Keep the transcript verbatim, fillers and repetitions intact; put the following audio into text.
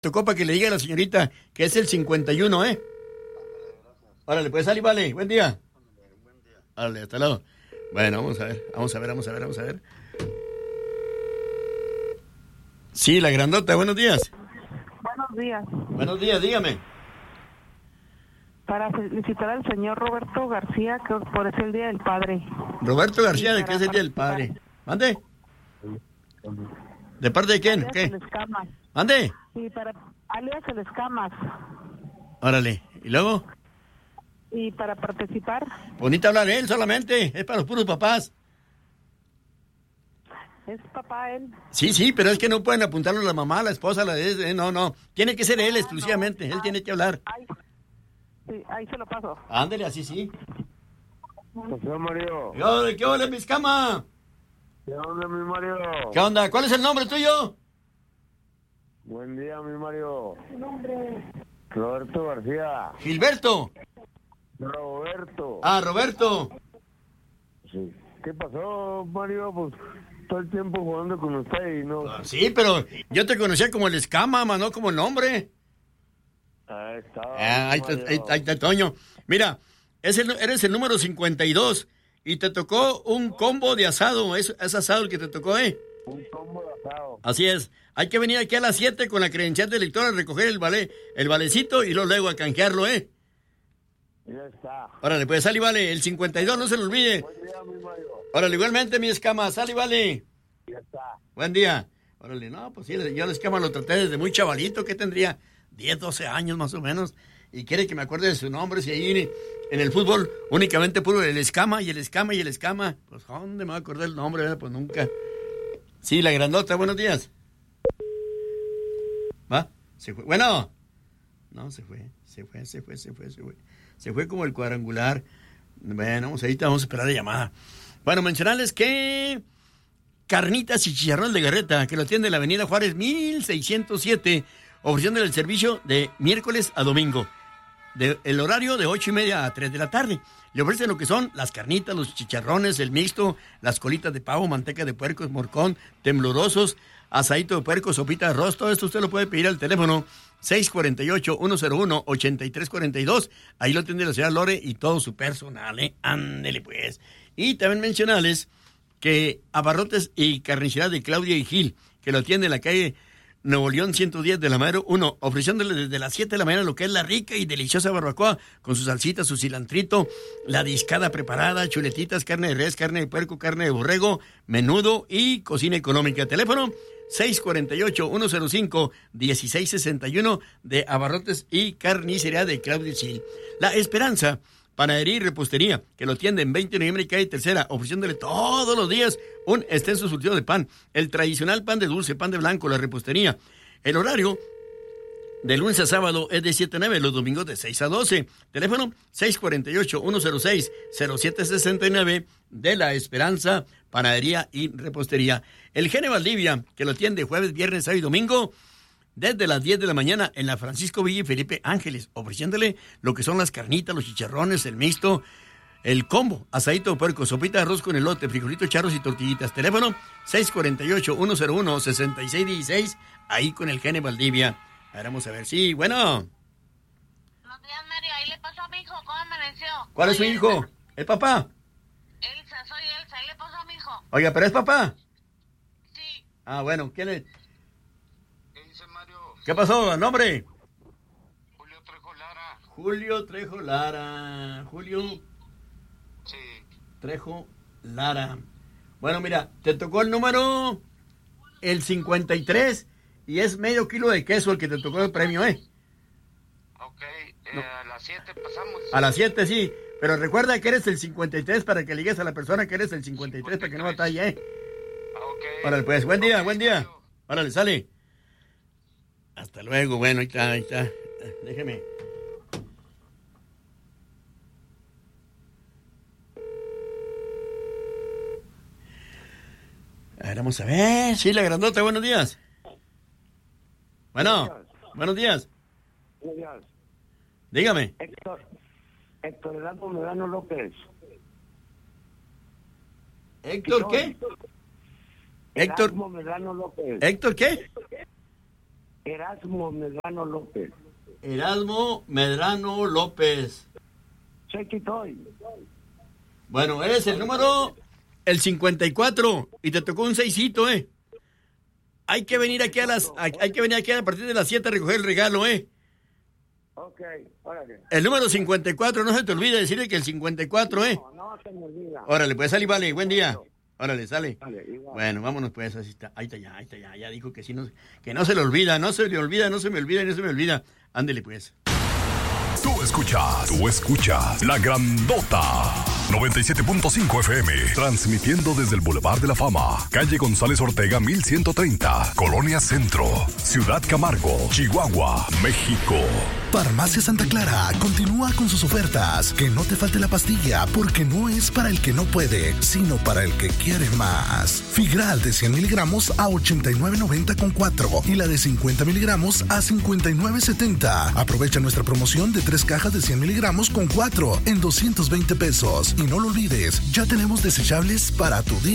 Tocó para que le diga a la señorita que es el cincuenta y uno, ¿eh? Órale, pues salir, vale. Buen día. Órale, hasta luego. Bueno, vamos a ver, vamos a ver, vamos a ver, vamos a ver. Sí, la grandota, buenos días. Buenos días. Buenos días, dígame. Para felicitar al señor Roberto García, que por es el Día del Padre. Roberto García, ¿de qué es el Día del Padre? ¿Mande? ¿De parte de quién? ¿Qué? ¿Mande? Sí, para alias El Escamas. Órale, ¿y luego? Y para participar. Bonita hablar él solamente, es para los puros papás. Es papá él. Sí, sí, pero es que no pueden apuntarlo la mamá, la esposa, la de... Eh, no, no, tiene que ser él exclusivamente, no. Él ah, tiene que hablar. Ay, sí, ahí se lo paso. Ándale, así sí. José Mario. ¿Qué onda, qué onda, mis cama? ¿Qué onda, mi Mario? ¿Qué onda? ¿Cuál es el nombre tuyo? Buen día, mi Mario. ¿Qué nombre? Roberto García. Gilberto. Roberto. Ah, Roberto. Sí. ¿Qué pasó, Mario? Pues todo el tiempo jugando con usted y no... Ah, sí, pero yo te conocía como el Escama, más no como el nombre. Ahí está. Ah, ahí está, ahí, ahí está, Toño. Mira, es el, eres el número cincuenta y dos y te tocó un combo de asado. Es, es asado el que te tocó, ¿eh? Un combo de asado. Así es. Hay que venir aquí a las siete con la credencial de lector a recoger el vale, el valecito y luego, luego a canjearlo, ¿eh? Ya está. Órale, pues sale y vale. El cincuenta y dos, no se lo olvide. Buen día, mi Mario. Órale, igualmente, mi Escama. Sale y vale. Ya está. Buen día. Órale, no, pues sí, yo el Escama lo traté desde muy chavalito, que tendría diez, doce años más o menos. Y quiere que me acuerde de su nombre, si ahí en el fútbol únicamente puro el Escama y el Escama y el Escama. Pues, ¿dónde me va a acordar el nombre? ¿Verdad? Pues nunca. Sí, la grandota, buenos días. ¿Va? Se fue. Bueno. No, se fue, se fue, se fue, se fue, se fue. Se fue como el cuadrangular. Bueno, vamos, ahorita vamos a esperar la llamada. Bueno, mencionarles que Carnitas y Chicharrón de Garreta, que lo atiende en la avenida Juárez mil seiscientos siete, ofreciéndole el servicio de miércoles a domingo. De, el horario de ocho y media a tres de la tarde. Le ofrecen lo que son las carnitas, los chicharrones, el mixto, las colitas de pavo, manteca de puerco, morcón, temblorosos, asadito de puerco, sopita de arroz. Todo esto usted lo puede pedir al teléfono seis cuatro ocho, uno cero uno, ocho tres cuatro dos. Ahí lo atiende la señora Lore y todo su personal, ¿eh? Ándele pues. Y también mencionarles que Abarrotes y Carnicería de Claudia y Gil, que lo atiende en la calle Nuevo León ciento diez de la Madero uno, ofreciéndole desde las siete de la mañana lo que es la rica y deliciosa barbacoa, con su salsita, su cilantrito, la discada preparada, chuletitas, carne de res, carne de puerco, carne de borrego, menudo y cocina económica. Teléfono seis cuatro ocho, uno cero cinco, uno seis seis uno de Abarrotes y Carnicería de Claudia y Gil. La Esperanza, panadería y repostería, que lo atiende en veinte de noviembre y calle Tercera, ofreciéndole todos los días un extenso surtido de pan, el tradicional pan de dulce, pan de blanco, la repostería. El horario de lunes a sábado es de siete a nueve, los domingos de seis a doce. Teléfono seis cuatro ocho, uno cero seis, cero siete seis nueve de La Esperanza, panadería y repostería. El Gene Valdivia, que lo atiende jueves, viernes, sábado y domingo, desde las diez de la mañana en la Francisco Villa y Felipe Ángeles, ofreciéndole lo que son las carnitas, los chicharrones, el mixto, el combo, asadito de puerco, sopita de arroz con elote, frijolitos charros y tortillitas. Teléfono seis cuatro ocho, uno cero uno, seis seis uno seis, ahí con el Gene Valdivia. Ahora vamos a ver, sí, bueno. Buenos días, Mario, ahí le pasó a mi hijo, ¿cómo amaneció? ¿Cuál es su hijo? ¿El papá? Elsa, soy Elsa, ahí le pasó a mi hijo. Oiga, ¿pero es papá? Sí. Ah, bueno, ¿quién es? ¿Qué dice Mario? ¿Qué pasó? ¿El nombre? Julio Trejo Lara. Julio Trejo Lara. Julio Sí. Trejo Lara. Bueno, mira, te tocó el número, el cincuenta y tres, y es medio kilo de queso el que te tocó el premio, ¿eh? Ok, eh, No. a las siete pasamos. A las siete, sí. Pero recuerda que eres el cincuenta y tres para que le digas a la persona que eres el cincuenta y tres para que no batalle, ¿eh? Ah, ok. Órale, pues, buen día, Ok, buen día. Mario. Órale, sale. Hasta luego, bueno, ahí está, ahí está. Déjeme. A ver, vamos a ver. Sí, la grandota, buenos días. Bueno, buenos días. Buenos días. Dígame. Héctor, Héctor Eduardo Medrano López. ¿Héctor qué? Héctor. Erasmo Medrano López. ¿Héctor qué? Erasmo Medrano López. Erasmo Medrano López. Chequitoy. Bueno, eres el número, el cincuenta y cuatro, y te tocó un seisito, ¿eh? Hay que venir aquí a las, hay, hay que venir aquí a partir de las siete a recoger el regalo, ¿eh? Ok, órale. El número cincuenta y cuatro, no se te olvide decirle que el cincuenta y cuatro, ¿eh? No, no se me olvida. Órale, pues sale, vale, buen día. Órale, sale. Vale, igual. Bueno, vámonos pues, así está. Ahí está ya, ahí está ya, ya dijo que sí, no, que no se le olvida, no se le olvida, no se me olvida, no se me olvida. Ándele pues. Tú escuchas, tú escuchas La Grandota noventa y siete punto cinco F M, transmitiendo desde el Boulevard de la Fama, calle González Ortega mil ciento treinta, Colonia Centro, Ciudad Camargo, Chihuahua, México. Farmacia Santa Clara continúa con sus ofertas. Que no te falte la pastilla, porque no es para el que no puede, sino para el que quiere más. Figral de cien miligramos a ochenta y nueve noventa con cuatro y la de cincuenta miligramos a cincuenta y nueve setenta. Aprovecha nuestra promoción de tres cajas de cien miligramos con cuatro en doscientos veinte pesos. Y no lo olvides, ya tenemos desechables para tu día.